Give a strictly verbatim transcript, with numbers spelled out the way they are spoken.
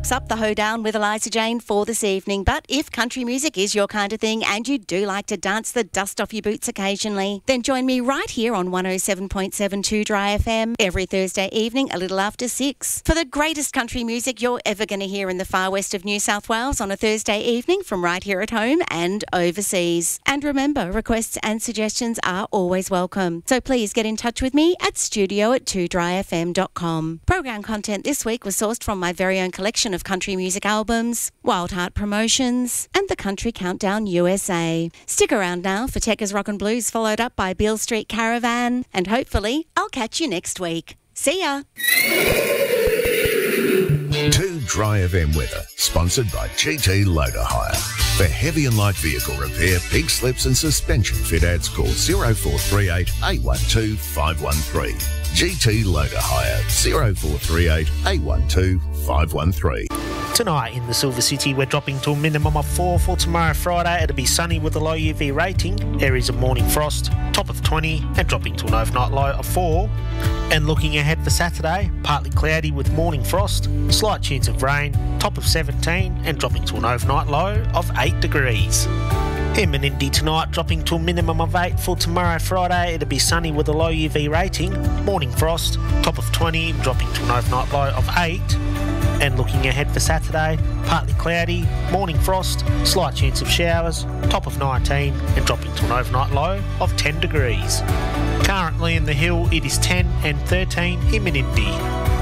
wraps up the hoedown with Eliza Jane for this evening. But if country music is your kind of thing and you do like to dance the dust off your boots occasionally, then join me right here on one oh seven point seven two Dry F M every Thursday evening a little after six for the greatest country music you're ever going to hear in the far west of New South Wales on a Thursday evening from right here at home and overseas. And remember, requests and suggestions are always welcome. So please get in touch with me at studio at two dry f m dot com. Program content this week was sourced from my very own collection of country music albums, Wild Heart Promotions, and the Country Countdown U S A. Stick around now for Tekka's Rock and Blues, followed up by Beale Street Caravan, and hopefully I'll catch you next week. See ya! two Dry F M weather, sponsored by G T Loader Hire. For heavy and light vehicle repair, pink slips and suspension fit ads, call oh four three eight, eight one two, five one three. G T Loader Hire, oh four three eight, eight one two, five one three. Tonight in the Silver City, we're dropping to a minimum of four. For tomorrow, Friday, it'll be sunny with a low U V rating, areas of morning frost, top of twenty, and dropping to an overnight low of four. And looking ahead for Saturday, partly cloudy with morning frost, slight chance of rain, top of seventeen, and dropping to an overnight low of eight degrees. In Menindee tonight, dropping to a minimum of eight. For tomorrow, Friday, it'll be sunny with a low U V rating, morning frost, top of twenty, dropping to an overnight low of eight. And looking ahead for Saturday, partly cloudy, morning frost, slight chance of showers, top of nineteen, and dropping to an overnight low of ten degrees. Currently in the Hill, it is ten and thirteen in Menindee.